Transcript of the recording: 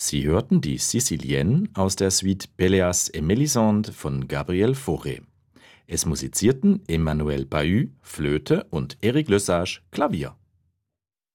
Sie hörten die Sicilienne aus der Suite Pelléas et Mélisande von Gabriel Fauré. Es musizierten Emmanuel Bahut, Flöte und Eric Lesage, Klavier.